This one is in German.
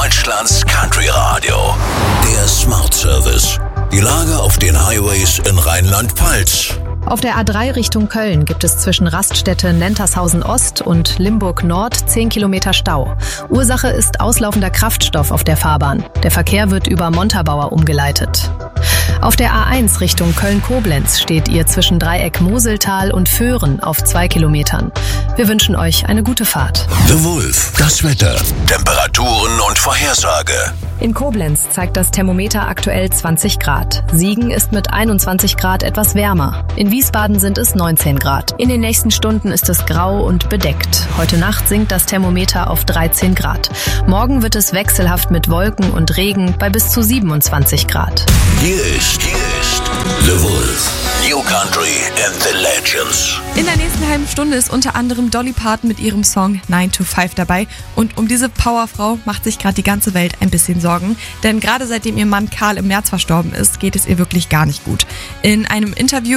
Deutschlands Country Radio. Der Smart Service. Die Lage auf den Highways in Rheinland-Pfalz. Auf der A3 Richtung Köln gibt es zwischen Raststätte Nentershausen Ost und Limburg Nord 10 Kilometer Stau. Ursache ist auslaufender Kraftstoff auf der Fahrbahn. Der Verkehr wird über Montabaur umgeleitet. Auf der A1 Richtung Köln-Koblenz steht ihr zwischen Dreieck Moseltal und Föhren auf 2 Kilometern. Wir wünschen euch eine gute Fahrt. The Wolf, das Wetter, Temperaturen und Vorhersage. In Koblenz zeigt das Thermometer aktuell 20 Grad. Siegen ist mit 21 Grad etwas wärmer. In Wiesbaden sind es 19 Grad. In den nächsten Stunden ist es grau und bedeckt. Heute Nacht sinkt das Thermometer auf 13 Grad. Morgen wird es wechselhaft mit Wolken und Regen bei bis zu 27 Grad. Hier ist The Wolf. New Country and the Legends. In der nächsten halben Stunde ist unter anderem Dolly Parton mit ihrem Song 9 to 5 dabei. Und um diese Powerfrau macht sich gerade die ganze Welt ein bisschen Sorgen. Denn gerade seitdem ihr Mann Karl im März verstorben ist, geht es ihr wirklich gar nicht gut. In einem Interview